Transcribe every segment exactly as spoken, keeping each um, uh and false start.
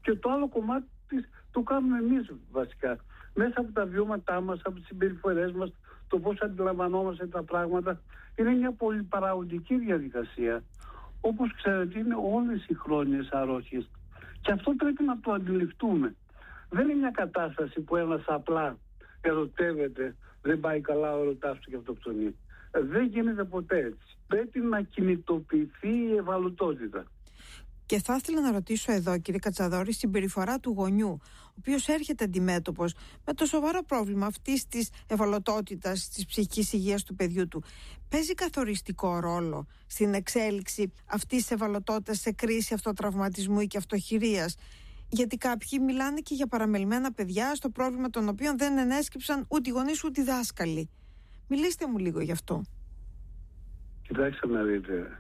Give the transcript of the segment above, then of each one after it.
Και το άλλο κομμάτι το κάνουμε εμείς βασικά. Μέσα από τα βιώματά μας, από τις συμπεριφορές μας, το πώς αντιλαμβανόμαστε τα πράγματα. Είναι μια πολυπαραγωγική διαδικασία. Όπως ξέρετε, είναι όλες οι χρόνιες αρρώστιες. Και αυτό πρέπει να το αντιληφθούμε. Δεν είναι μια κατάσταση που ένας απλά ερωτεύεται, δεν πάει καλά ο ερωτάς του και αυτοκτονεί. Δεν γίνεται ποτέ έτσι. Πρέπει να κινητοποιηθεί η ευαλωτότητα. Και θα ήθελα να ρωτήσω εδώ, κύριε Κατσαδόρη, συμπεριφορά του γονιού, ο οποίος έρχεται αντιμέτωπος με το σοβαρό πρόβλημα αυτής της ευαλωτότητας της ψυχικής υγείας του παιδιού του. Παίζει καθοριστικό ρόλο στην εξέλιξη αυτής της ευαλωτότητας σε κρίση αυτοτραυματισμού ή και αυτοχειρίας? Γιατί κάποιοι μιλάνε και για παραμελημένα παιδιά, στο πρόβλημα των οποίων δεν ενέσκυψαν ούτε οι γονείς ούτε οι δάσκαλοι. Μιλήστε μου λίγο γι' αυτό. Κοιτάξτε να δείτε.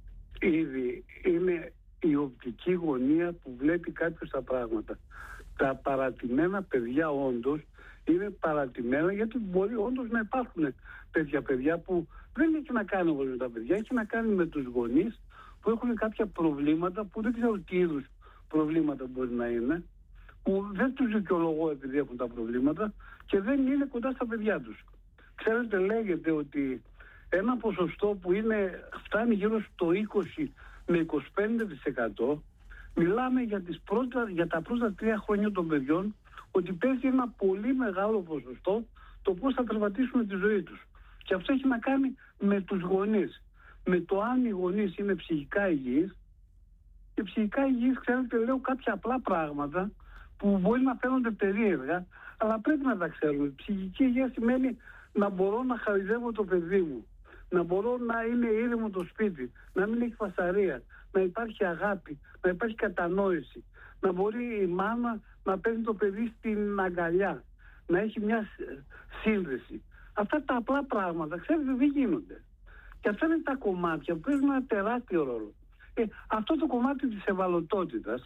Ήδη είναι η οπτική γωνία που βλέπει κάποιος τα πράγματα. Τα παρατημένα παιδιά όντως είναι παρατημένα, γιατί μπορεί όντως να υπάρχουν τέτοια παιδιά που δεν έχει να κάνει όμως με τα παιδιά, έχει να κάνει με τους γονείς που έχουν κάποια προβλήματα που δεν ξέρω τι είδους προβλήματα μπορεί να είναι, που δεν τους δικαιολογώ επειδή έχουν τα προβλήματα και δεν είναι κοντά στα παιδιά τους. Ξέρετε, λέγεται ότι ένα ποσοστό που είναι, φτάνει γύρω στο είκοσι με είκοσι πέντε τοις εκατό, μιλάμε για, τις πρώτα, για τα πρώτα τρία χρόνια των παιδιών, ότι παίζει ένα πολύ μεγάλο ποσοστό το πώς θα τερματίσουν τη ζωή τους. Και αυτό έχει να κάνει με τους γονείς. Με το αν οι γονείς είναι ψυχικά υγιείς. Και ψυχικά υγιείς, ξέρετε, λέω κάποια απλά πράγματα που μπορεί να φαίνονται περίεργα, αλλά πρέπει να τα ξέρουμε. Ψυχική υγεία σημαίνει να μπορώ να χαριζεύω το παιδί μου, να μπορώ να είναι ήρεμο το σπίτι, να μην έχει φασαρία, να υπάρχει αγάπη, να υπάρχει κατανόηση, να μπορεί η μάνα να παίρνει το παιδί στην αγκαλιά, να έχει μια σύνδεση. Αυτά τα απλά πράγματα, ξέρετε, δεν γίνονται. Και αυτά είναι τα κομμάτια που παίζουν ένα τεράστιο ρόλο. Ε, αυτό το κομμάτι της ευαλωτότητας,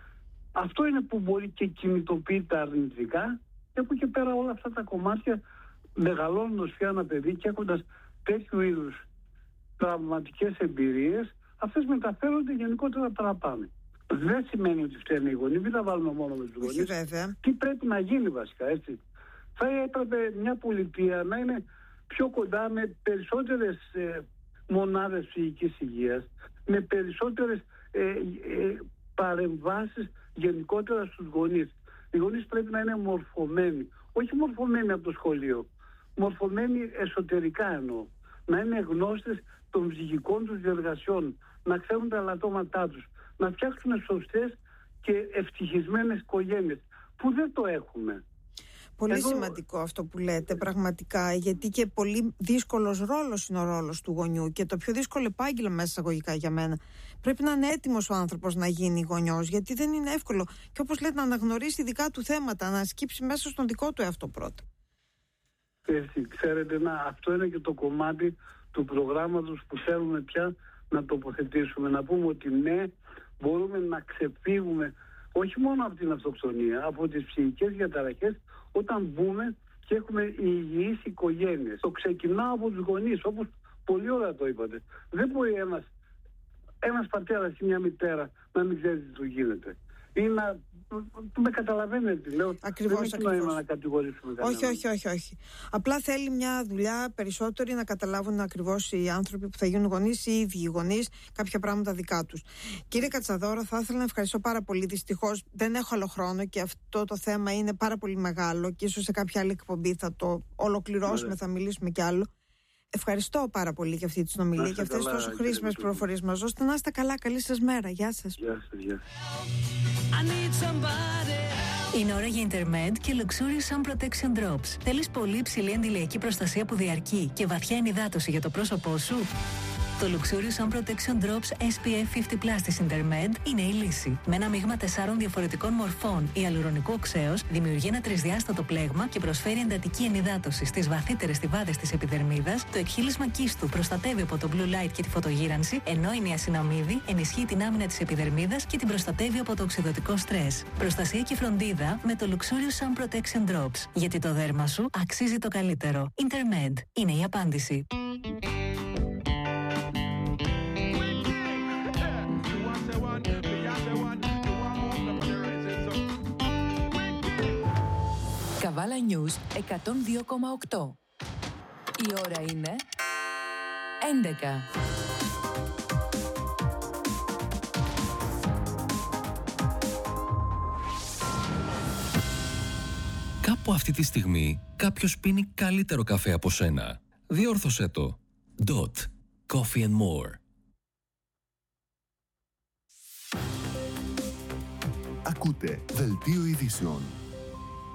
αυτό είναι που μπορεί και κινητοποιεί τα αρνητικά, και από εκεί πέρα όλα αυτά τα κομμάτια, μεγαλώνοντας πια ένα παιδί και έχοντας τέτοιου είδους τραυματικές εμπειρίες, αυτές μεταφέρονται γενικότερα παραπάνω. Δεν σημαίνει ότι φταίνουν οι γονείς, μην τα βάλουμε μόνο με τους γονείς. Τι πρέπει να γίνει βασικά, έτσι? Θα έπρεπε μια πολιτεία να είναι πιο κοντά, με περισσότερες ε, μονάδες ψυχικής υγείας, με περισσότερες ε, ε, παρεμβάσεις γενικότερα στους γονείς. Οι γονείς πρέπει να είναι μορφωμένοι, όχι μορφωμένοι από το σχολείο, μορφωμένοι εσωτερικά εννοώ. Να είναι γνώστες των ψυχικών τους διεργασιών, να ξέρουν τα ελαττώματά τους, να φτιάξουν σωστές και ευτυχισμένες οικογένειες, που δεν το έχουμε. Πολύ Εδώ... σημαντικό αυτό που λέτε, πραγματικά, γιατί και πολύ δύσκολος ρόλος είναι ο ρόλος του γονιού και το πιο δύσκολο επάγγελμα μέσα εισαγωγικά για μένα. Πρέπει να είναι έτοιμος ο άνθρωπος να γίνει γονιός, γιατί δεν είναι εύκολο. Και όπως λέτε, να αναγνωρίσει δικά του θέματα, να σκύψει μέσα στον δικό του εαυτό πρώτα. Έτσι, ξέρετε, να, αυτό είναι και το κομμάτι του προγράμματος που θέλουμε πια να τοποθετήσουμε. Να πούμε ότι ναι, μπορούμε να ξεφύγουμε όχι μόνο από την αυτοκτονία, από τις ψυχικές διαταραχές, όταν μπούμε και έχουμε υγιείς οικογένειες. Το ξεκινάω από τους γονείς, όπως πολύ ωραία το είπατε. Δεν μπορεί ένας, ένας πατέρας ή μια μητέρα να μην ξέρει τι του γίνεται. Ή να... Με καταλαβαίνετε τι λέω. Ακριβώς, δεν έχει νόημα να κατηγορήσουμε κανέναν. Όχι, όχι, όχι, όχι. Απλά θέλει μια δουλειά περισσότερη να καταλάβουν ακριβώς οι άνθρωποι που θα γίνουν γονείς, οι ίδιοι οι γονείς, κάποια πράγματα δικά τους. Κύριε Κατσαδόρο, θα ήθελα να ευχαριστώ πάρα πολύ. Δυστυχώς δεν έχω άλλο χρόνο και αυτό το θέμα είναι πάρα πολύ μεγάλο και ίσως σε κάποια άλλη εκπομπή θα το ολοκληρώσουμε, ναι. Θα μιλήσουμε κι άλλο. Ευχαριστώ πάρα πολύ για αυτή τη συνομιλία και αυτές τις τόσο χρήσιμες πληροφορίες μας. Ώστε να είστε καλά, καλή σας μέρα. Γεια σας. Γεια σας, γεια. Είναι ώρα για Intermed και Luxurious Sun Protection Drops. Θέλεις πολύ υψηλή αντιλιακή προστασία που διαρκεί και βαθιά ενυδάτωση για το πρόσωπό σου? Το Luxurious Sun Protection Drops ες πι εφ πενήντα πλας της Intermed είναι η λύση. Με ένα μείγμα τεσσάρων διαφορετικών μορφών ιαλουρονικού οξέως δημιουργεί ένα τρισδιάστατο πλέγμα και προσφέρει εντατική ενυδάτωση στις βαθύτερες στιβάδες της επιδερμίδας. Το εκχύλισμα κύστου προστατεύει από το blue light και τη φωτογύρανση, ενώ η νιασιναμίδη ενισχύει την άμυνα της επιδερμίδας και την προστατεύει από το οξυδωτικό στρες. Προστασία και φροντίδα με το Luxurious Sun Protection Drops. Γιατί το δέρμα σου αξίζει το καλύτερο. Intermed είναι η απάντηση. Καβάλα News εκατόν δύο κόμμα οκτώ. Η ώρα είναι έντεκα. Κάπου αυτή τη στιγμή κάποιος πίνει καλύτερο καφέ από σένα. Διόρθωσέ το. Dot. Coffee and more. Ακούτε Δελτίο Ειδήσεων.